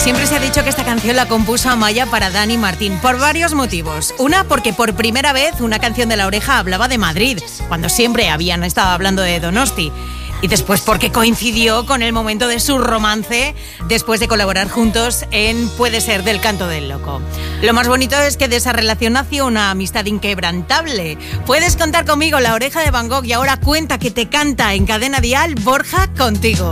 Siempre se ha dicho que esta canción la compuso Amaya para Dani Martín, por varios motivos. Una, porque por primera vez una canción de La Oreja hablaba de Madrid, cuando siempre habían estado hablando de Donosti. Y después porque coincidió con el momento de su romance después de colaborar juntos en Puede ser del Canto del Loco. Lo más bonito es que de esa relación nació una amistad inquebrantable. Puedes contar conmigo, La Oreja de Van Gogh, y ahora cuenta que te canta en Cadena Dial Borja Contigo.